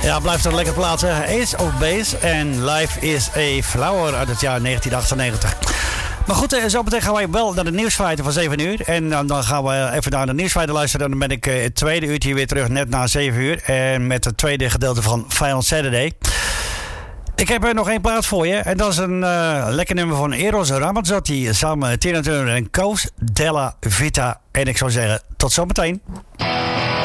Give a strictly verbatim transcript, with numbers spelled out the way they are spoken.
Ja, blijft een lekker plaatsen. Ace of Base en Life is a Flower uit het jaar negentien achtennegentig. Maar goed, zo meteen gaan wij wel naar de nieuwsfeiten van zeven uur. En dan gaan we even naar de nieuwsfeiten luisteren. Dan ben ik het tweede uurtje weer terug, net na zeven uur. En met het tweede gedeelte van Violent Saturday. Ik heb er nog één plaat voor je. En dat is een uh, lekker nummer van Eros Ramazzotti samen met Tina Turner en Coast della Vita. En ik zou zeggen, tot zometeen.